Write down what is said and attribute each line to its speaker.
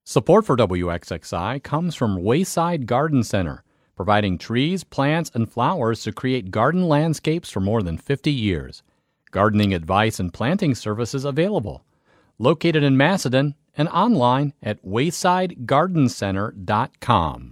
Speaker 1: Support for WXXI comes from Wayside Garden Center, providing trees, plants, and flowers to create garden landscapes for more than 50 years. Gardening advice and planting services available. Located in Macedon and online at waysidegardencenter.com.